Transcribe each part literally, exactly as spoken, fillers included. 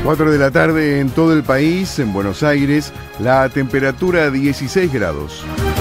cuatro de la tarde en todo el país, en Buenos Aires, la temperatura dieciséis grados.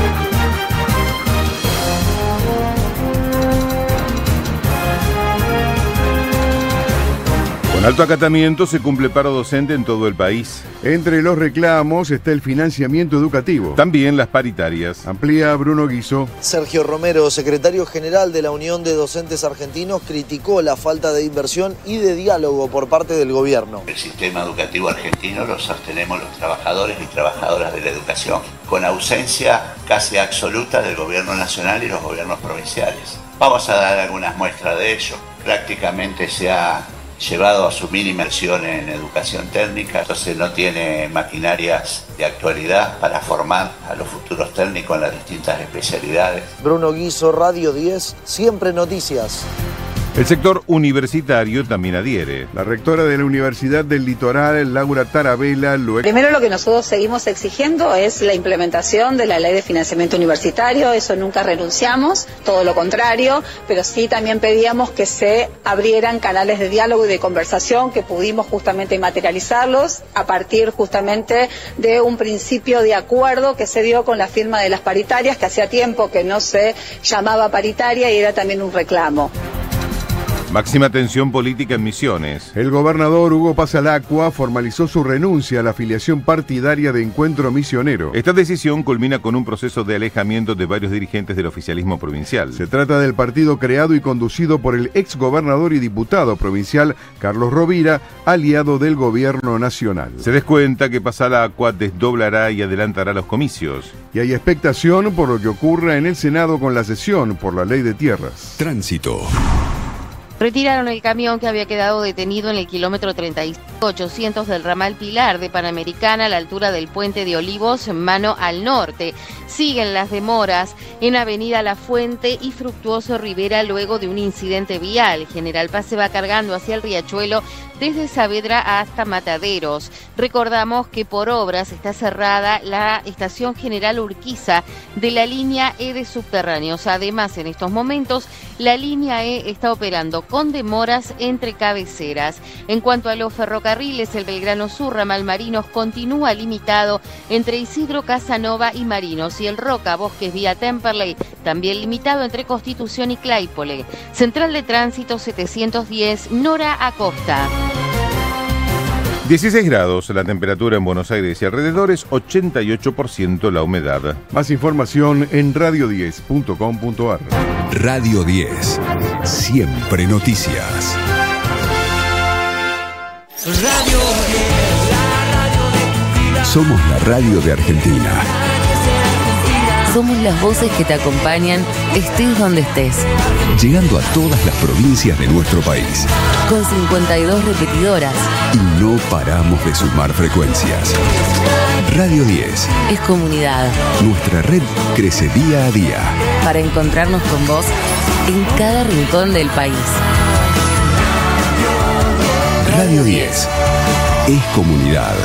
Con alto acatamiento se cumple paro docente en todo el país. Entre los reclamos está el financiamiento educativo. También las paritarias. Amplía Bruno Guiso. Sergio Romero, secretario general de la Unión de Docentes Argentinos, criticó la falta de inversión y de diálogo por parte del gobierno. El sistema educativo argentino lo sostenemos los trabajadores y trabajadoras de la educación, con ausencia casi absoluta del gobierno nacional y los gobiernos provinciales. Vamos a dar algunas muestras de ello. Prácticamente se ha llevado a asumir inmersión en educación técnica, entonces no tiene maquinarias de actualidad para formar a los futuros técnicos en las distintas especialidades. Bruno Guiso, Radio diez, siempre noticias. El sector universitario también adhiere. La rectora de la Universidad del Litoral, Laura Tarabella, lo... Primero, lo que nosotros seguimos exigiendo es la implementación de la Ley de Financiamiento Universitario. Eso nunca renunciamos, todo lo contrario, pero sí también pedíamos que se abrieran canales de diálogo y de conversación, que pudimos justamente materializarlos a partir justamente de un principio de acuerdo que se dio con la firma de las paritarias, que hacía tiempo que no se llamaba paritaria y era también un reclamo. Máxima tensión política en Misiones. El gobernador Hugo Pasalacqua formalizó su renuncia a la afiliación partidaria de Encuentro Misionero. Esta decisión culmina con un proceso de alejamiento de varios dirigentes del oficialismo provincial. Se trata del partido creado y conducido por el exgobernador y diputado provincial Carlos Rovira, aliado del gobierno nacional. Se descuenta que Pasalacqua desdoblará y adelantará los comicios. Y hay expectación por lo que ocurra en el Senado con la sesión por la ley de tierras. Tránsito. Retiraron el camión que había quedado detenido en el kilómetro treinta y cinco ochocientos del ramal Pilar de Panamericana a la altura del Puente de Olivos, mano al norte. Siguen las demoras en Avenida La Fuente y Fructuoso Rivera luego de un incidente vial. General Paz se va cargando hacia el Riachuelo desde Saavedra hasta Mataderos. Recordamos que por obras está cerrada la estación General Urquiza de la línea E de subterráneos. Además, en estos momentos, la línea E está operando con demoras entre cabeceras. En cuanto a los ferrocarriles, el Belgrano Sur, ramal Marinos, continúa limitado entre Isidro Casanova y Marinos, y el Roca Bosques vía Temperley, también limitado entre Constitución y Claypole. Central de Tránsito setecientos diez, Nora Acosta. dieciséis grados la temperatura en Buenos Aires y alrededores, ochenta y ocho por ciento la humedad. Más información en radio diez punto com punto ar. Radio diez, siempre noticias. Radio diez, la radio de tu vida. Somos la radio de Argentina. Somos las voces que te acompañan, estés donde estés. Llegando a todas las provincias de nuestro país. Con cincuenta y dos repetidoras. Y no paramos de sumar frecuencias. Radio diez. Es comunidad. Nuestra red crece día a día. Para encontrarnos con vos en cada rincón del país. Radio diez. Es comunidad.